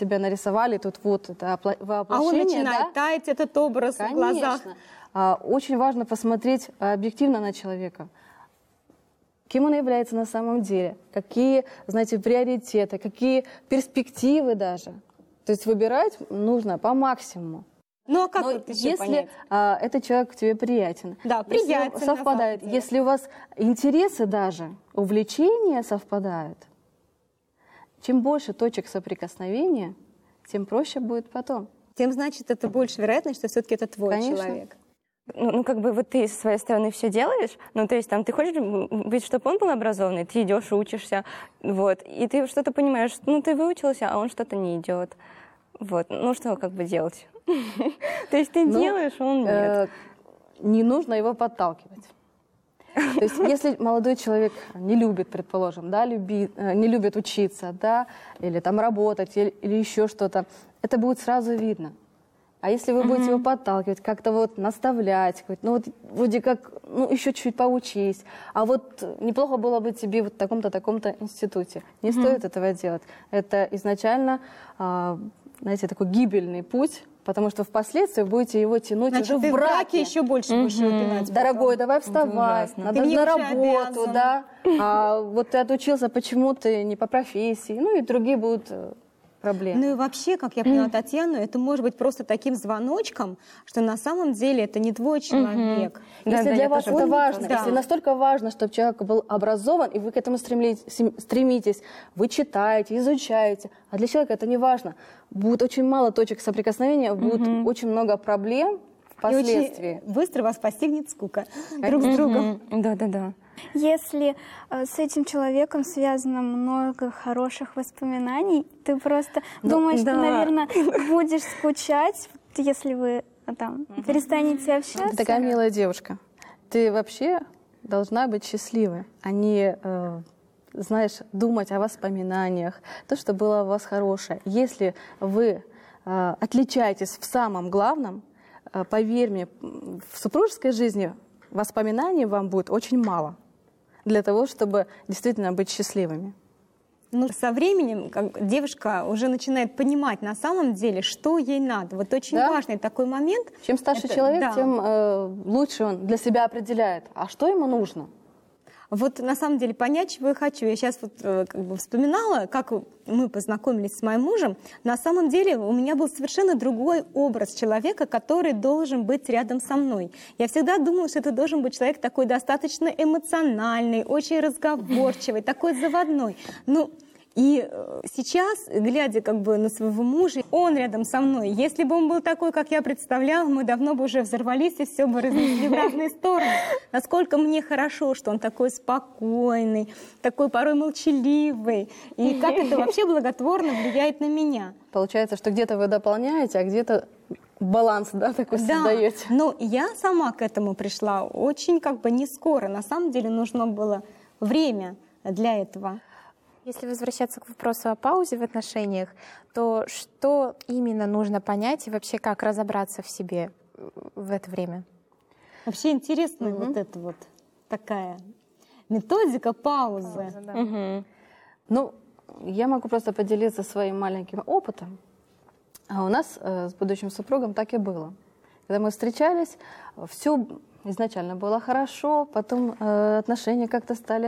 себя нарисовали, тут вот это воплощение. А он начинает таять, этот образ в глазах. Очень важно посмотреть объективно на человека. Кем он является на самом деле, какие, знаете, приоритеты, какие перспективы даже. То есть выбирать нужно по максимуму. Ну а как вот еще если понять? Этот человек тебе приятен, Да, приятен, если совпадает, если у вас интересы даже, увлечения совпадают, чем больше точек соприкосновения, тем проще будет потом. Тем, значит, это больше вероятность, что все-таки это твой человек. Ну, как бы вот ты со своей стороны все делаешь, ну, то есть там ты хочешь, ведь чтобы он был образованный, ты идешь, учишься, вот, и ты что-то понимаешь, ну, ты выучился, а он что-то не идет. Вот, ну, что как бы делать? То есть ты делаешь, а он нет. Не нужно его подталкивать. То есть если молодой человек не любит, предположим, да, не любит учиться, да, или там работать, или еще что-то, это будет сразу видно. А если вы будете его подталкивать, как-то вот наставлять, говорить, ну вот вроде как, ну еще чуть-чуть поучись, а вот неплохо было бы тебе вот в таком-то институте. Не стоит этого делать. Это изначально, знаете, такой гибельный путь, потому что впоследствии будете его тянуть. Значит, уже ты в браке еще больше будешь его пинать. Дорогой, давай вставай, надо на работу, да. А вот ты отучился, почему ты не по профессии, ну и другие будут проблемы. Ну и вообще, как я поняла Татьяну, это может быть просто таким звоночком, что на самом деле это не твой человек. Если для вас это важно, если настолько важно, чтобы человек был образован, и вы к этому стремитесь, вы читаете, изучаете, а для человека это не важно, будет очень мало точек соприкосновения, будет очень много проблем впоследствии. И очень быстро вас постигнет скука друг с другом. Да-да-да. Если с этим человеком связано много хороших воспоминаний, ты просто думаешь, что, наверное, будешь скучать, если вы там перестанете общаться. Ты такая милая девушка. Ты вообще должна быть счастливой, а не, знаешь, думать о воспоминаниях, то, что было у вас хорошее. Если вы отличаетесь в самом главном, поверь мне, в супружеской жизни воспоминаний вам будет очень мало для того, чтобы действительно быть счастливыми. Ну, со временем девушка уже начинает понимать на самом деле, что ей надо. Вот очень важный такой момент. Чем старше человек, тем лучше он для себя определяет, а что ему нужно. Вот на самом деле понять, чего я хочу. Я сейчас вот вспоминала, как мы познакомились с моим мужем. На самом деле у меня был совершенно другой образ человека, который должен быть рядом со мной. Я всегда думала, что это должен быть человек такой достаточно эмоциональный, очень разговорчивый, такой заводной. Ну, и сейчас, глядя как бы на своего мужа, он рядом со мной. Если бы он был такой, как я представляла, мы давно бы уже взорвались и все бы разнесли в разные стороны. Насколько мне хорошо, что он такой спокойный, такой порой молчаливый. И как это вообще благотворно влияет на меня. Получается, что где-то вы дополняете, а где-то баланс, да, такой создаете. Но я сама к этому пришла очень как бы не скоро. На самом деле нужно было время для этого. Если возвращаться к вопросу о паузе в отношениях, то что именно нужно понять и вообще как разобраться в себе в это время? Вообще интересная вот эта вот такая методика паузы. Ну, я могу просто поделиться своим маленьким опытом. А у нас с будущим супругом так и было. Когда мы встречались, все изначально было хорошо, потом отношения как-то стали...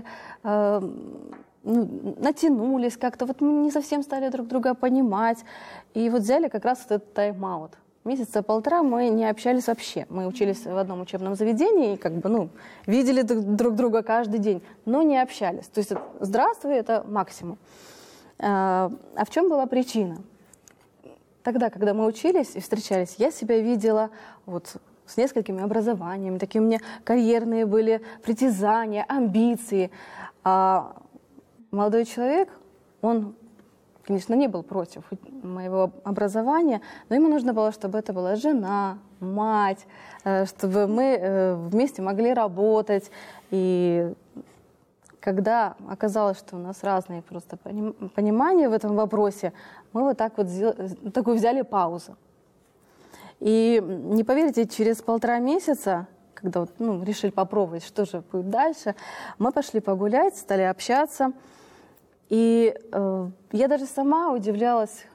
натянулись как-то, вот мы не совсем стали друг друга понимать. И вот взяли как раз этот тайм-аут. Месяца полтора мы не общались вообще. Мы учились в одном учебном заведении и как бы, видели друг друга каждый день, но не общались. То есть здравствуй, это максимум. А в чем была причина? Тогда, когда мы учились и встречались, я себя видела вот с несколькими образованиями, такие у меня карьерные были притязания, амбиции. Молодой человек, он, конечно, не был против моего образования, но ему нужно было, чтобы это была жена, мать, чтобы мы вместе могли работать. И когда оказалось, что у нас разные просто понимания в этом вопросе, мы вот так вот такую взяли паузу. И не поверите, через 1,5 месяца, когда решили попробовать, что же будет дальше, мы пошли погулять, стали общаться. И я даже сама удивлялась,